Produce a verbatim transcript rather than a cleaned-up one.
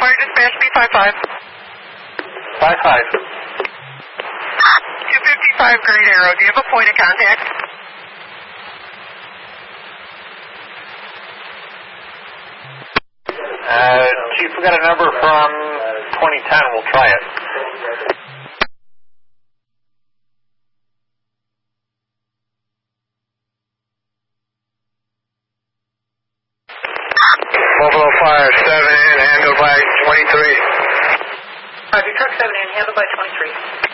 Fire dispatch, B five five. five five. two fifty-five Great Arrow, do you have a point of contact? Uh, Chief, we got a number from twenty ten. We'll try it. Buffalo Fire seven, handled by twenty-three. Roger, truck seven in, handled by twenty-three.